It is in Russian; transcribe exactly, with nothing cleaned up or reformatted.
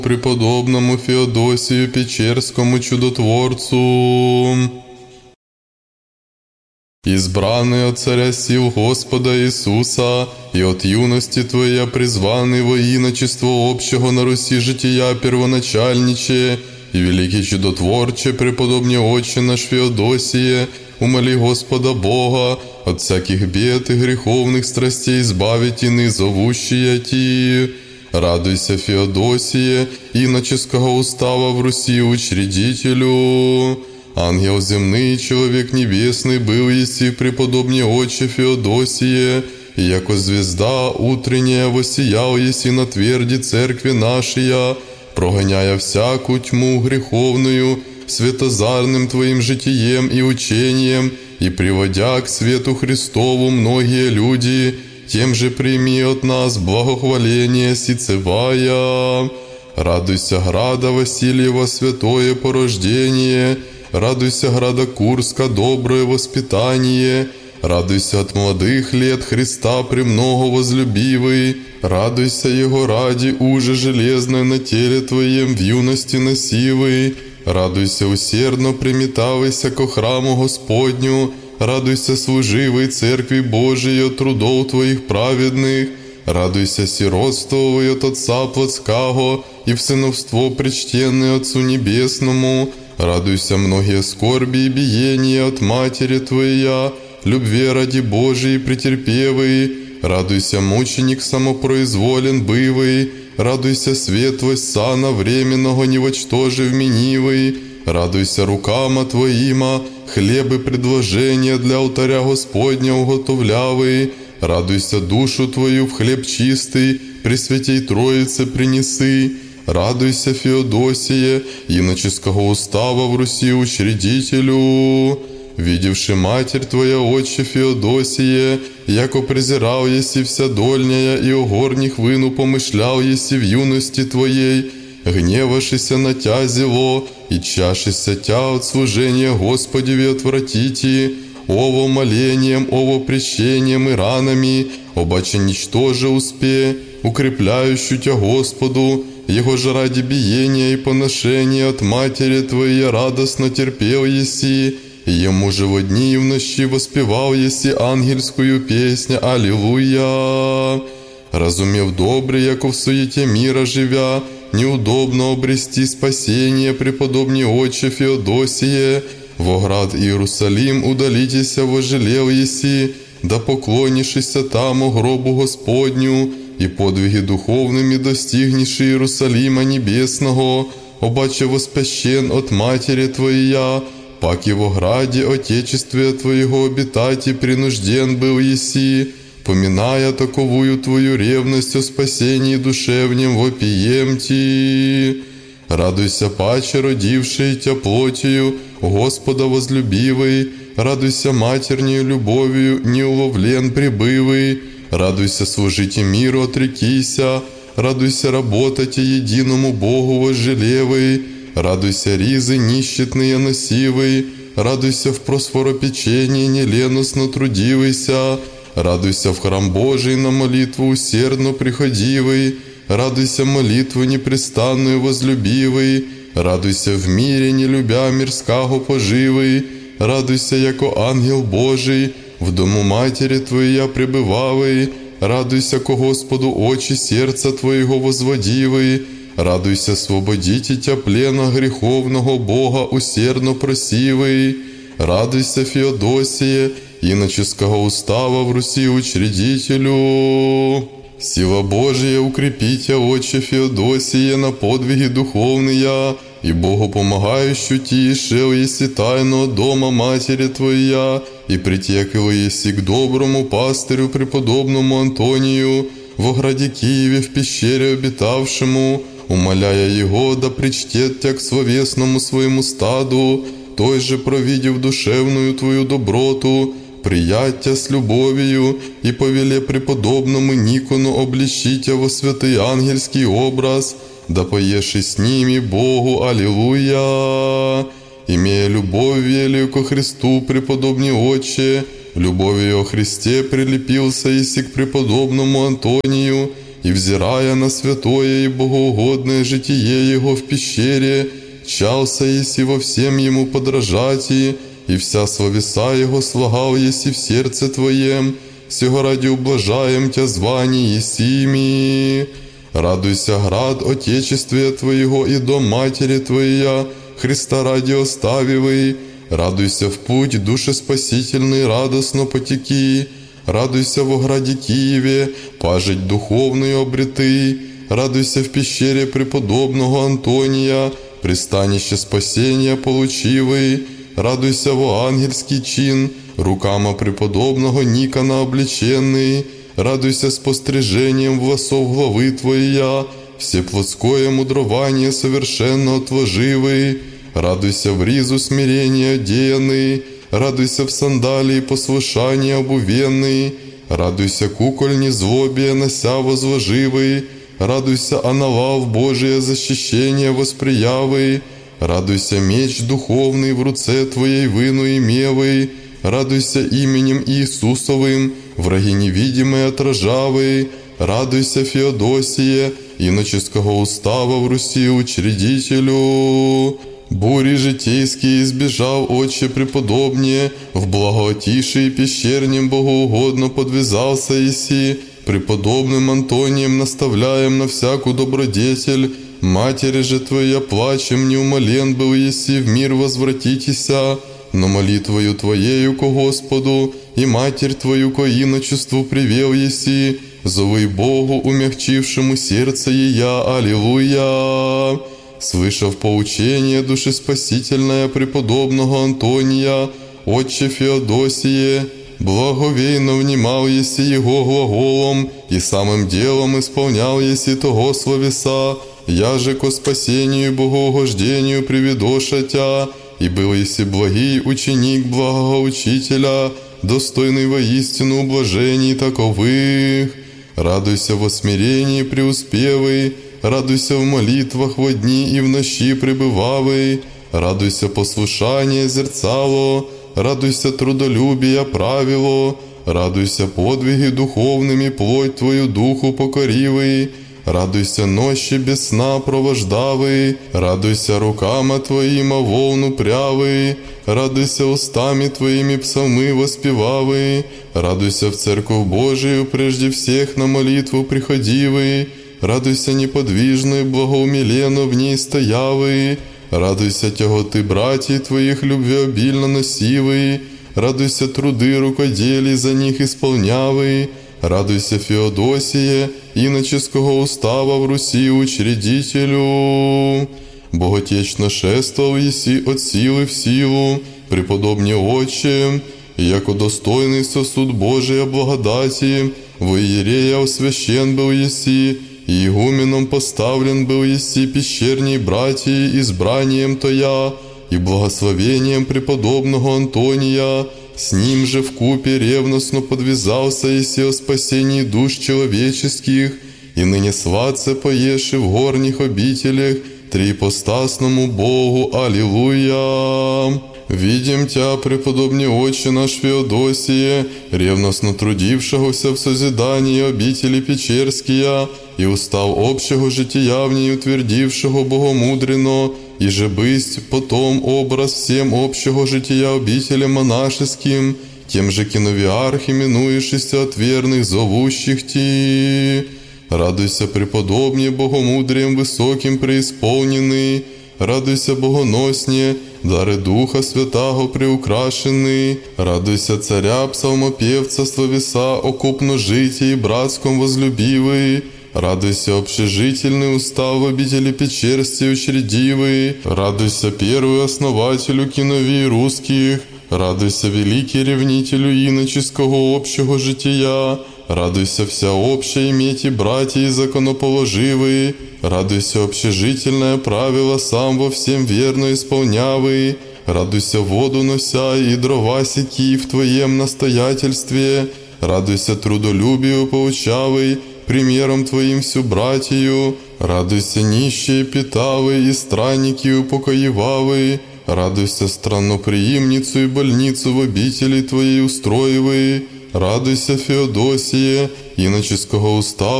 преподобному Феодосию Печерскому чудотворцу, избранный от Царя сил Господа Иисуса, и от юности Твоя призванный во иночество общего на Руси жития первоначальниче, и великий чудотворче, преподобне Отче наш Феодосие, умоли Господа Бога от всяких бед и греховных страстей избавить ины, зовущие Ти. Радуйся, Феодосие, иноческого устава в Руси учредителю. Ангел земный, человек небесный, был еси преподобне Отче Феодосие, и яко звезда утренняя воссиял еси на тверди церкви нашей, прогоняя всякую тьму греховную светозарным Твоим житием и учением, и приводя к свету Христову многие люди, тем же прими от нас благохваление сицевая. Радуйся, града Васильева, святое порождение, радуйся, града Курска, доброе воспитание, радуйся от молодых лет Христа премного возлюбивый, радуйся Его ради уже железное на теле Твоем в юности носивый, радуйся усердно приметавайся ко храму Господню, радуйся служивой Церкви Божией от трудов Твоих праведных, радуйся сиротствовой от Отца Плотского и в сыновство причтенное Отцу Небесному, радуйся многие скорби и биения от Матери Твоя, любви ради Божией претерпевый, радуйся мученик самопроизволен бывый, радуйся светлость сана временного невочтожи вменивый, радуйся рукама Твоима, хлебы предложения для алтаря Господня уготовлявый, радуйся душу Твою в хлеб чистый, при святей Троице принесы, радуйся, Феодосие, иноческого устава в Руси учредителю. Видевши Матерь Твоя, Отче Феодосие, яко презирал еси вся дольняя, и о горних выну помышлял еси в юности Твоей, гневашися на Тя зело, и чашися Тя от служения Господеве отвратити, ово молением, ово прещением и ранами, обаче ничтоже успе, укрепляющую Тя Господу, Его же ради биения и поношения от Матери Твоей радостно терпел еси, и Ему же во дни и в ночи воспевал еси ангельскую песню «Аллилуйя». Разумев добре, яко в суете мира живя, неудобно обрести спасение, преподобне Отче Феодосие, во град Иерусалим удалитеся вожелел еси, да поклонишися там о гробу Господню, и подвиги духовными достигнешь Иерусалима небесного, обаче воспящен от Матери Твоя, паки во граде Отечестве Твоего обитати принужден был еси, поминая таковую Твою ревность о спасении душевнем вопием Ти. Радуйся, паче родивший Тя плотью, Господа возлюбивый, радуйся матернею любовью, неуловлен прибывый, радуйся служите миру отрекися, радуйся работать единому Богу возжелевый, радуйся ризы нищетные носивый, радуйся в просфоропечении неленостно трудивайся, радуйся в храм Божий на молитву усердно приходивый, радуйся молитву непрестанную возлюбивый, радуйся в мире, не любя мирского поживый, радуйся, яко ангел Божий, в дому Матери Твоя пребывавый, радуйся ко Господу очи сердца Твоего возводивый, радуйся свободите Тя плена греховного Бога усердно просивый, радуйся, Феодосие, иноческого устава в Руси учредителю. Сила Божия укрепите, Отче Феодосие, на подвиги духовные, и Богу помогающую Ти, шел еси тайно дома Матери Твоя, и притекла еси к доброму пастырю преподобному Антонию, во граде Киеве в пещере обитавшему, умоляя Его, да причтет Тя к словесному своему стаду, той же провидев душевную Твою доброту, приять Тя с любовью, и повеле преподобному Никону обличить Тя во святый ангельский образ, да поеши с ними Богу, аллилуйя. Имея любовь велию ко Христу, преподобный Отче, любовью о Христе прилепился еси к преподобному Антонию, и, взирая на святое и богоугодное житие Его в пещере, чался еси во всем Ему подражати, и вся словеса Его слагал еси в сердце Твоем, сего ради ублажаем Тя звани есими. Радуйся, град Отечествия Твоего и дом Матери Твоя, Христа ради оставивый. Радуйся в путь душеспасительный, радостно потеки. Радуйся во граде Киеве, пажить духовную обреты. Радуйся в пещере преподобного Антония, пристанище спасения получивый. Радуйся во ангельский чин, рукама преподобного Никона облеченный. Радуйся спострижением волосов главы Твоя, всеплотское мудрование совершенно отложивый. Радуйся в ризу смирения одеянный, радуйся в сандалии послушания обувенный. Радуйся куколь незлобия нося возложивый, радуйся аналав Божие защищение восприявый. Радуйся меч духовный в руце Твоей выну имевый, радуйся именем Иисусовым, враги невидимые отражавы. Радуйся, Феодосие, иноческого устава в Руси учредителю. Бури житейские избежал, Отче преподобнее, в благоотишии пещернем богоугодно подвязался еси, преподобным Антонием наставляем на всяку добродетель. Матери же Твоя плачем неумолен был еси, в мир возвратитеся, но молитвою Твоею ко Господу, и Матерь Твою ко иночеству привел еси, зовы Богу, умягчившему сердце ея, аллилуйя. Слышав поучение душеспасительное преподобного Антония, Отче Феодосие, благовейно внимал еси его глаголом, и самым делом исполнял еси того словеса, я же ко спасению и богоугождению приведоша Тя, и был еси благий ученик благого учителя, достойный воистину ублажений таковых. Радуйся во смирении преуспевый, радуйся в молитвах во дни и в ночи пребывавый, радуйся послушание зерцало, радуйся трудолюбия правило, радуйся подвиги духовными плоть Твою духу покоривый, радуйся нощи без сна провождавый, радуйся рукама Твоима волну прявый, радуйся устами Твоими псалмы воспевавый, радуйся в церковь Божию прежде всех на молитву приходивый, радуйся неподвижно и благоумиленно в ней стоявый, радуйся тяготы братьев Твоих любвеобильно носивый, радуйся труды рукоделий за них исполнявый, радуйся, Феодосие, иноческого устава в Руси учредителю. Боготечно шествовал еси от силы в силу, преподобне Отче, яко достойный сосуд Божия благодати, во иерея освящен был еси, и игуменом поставлен был еси пещерней братьи избранием Тоя и благословением преподобного Антония. С ним же вкупе ревностно подвязался еси о спасении душ человеческих, и ныне сладце поеши в горних обителях триипостасному Богу. Аллилуйя! Видим Тя, преподобне Отче наш Феодосие, ревностно трудившегося в созидании обители Печерския, и устав общего жития в ней утвердившего богомудренно, и же бысть потом образ всем общего жития обителям монашеским, тем же киновиарх именуешься от верных зовущих Ти. Радуйся, преподобне богомудрием высоким преисполненный, радуйся, богоносне, дары Духа Святаго приукрашенный, радуйся, царя псалмопевца словеса окупно житии братском возлюбивый, радуйся, общежительный устав в обители Печерсти учредивый, радуйся, первый основателю киновий русских, радуйся, великий ревнителю иноческого общего жития, радуйся, всеобщее иметь и братья и законоположивые, радуйся, общежительное правило сам во всем верно исполнявый, радуйся, воду нося и дрова секи в Твоем настоятельстве, радуйся, трудолюбию поучавый, примером Твоим всю братью, радуйся, нищие питавы и странники упокоевавы, радуйся, странноприимницу и больницу в обители Твоей устроивай, радуйся, Феодосие, иноческого устава